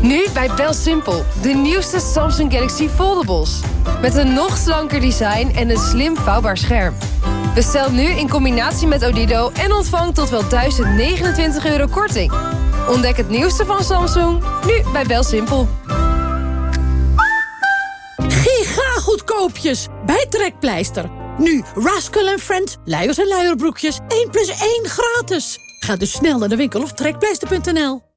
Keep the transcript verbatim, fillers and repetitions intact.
Nu bij BelSimpel, de nieuwste Samsung Galaxy Foldables. Met een nog slanker design en een slim vouwbaar scherm. Bestel nu in combinatie met Odido en ontvang tot wel duizend negenentwintig euro korting. Ontdek het nieuwste van Samsung, nu bij BelSimpel. Giga goedkoopjes bij Trekpleister. Nu Rascal en Friends, luiers en luierbroekjes, één plus één gratis. Ga dus snel naar de winkel of trekpleister punt n l.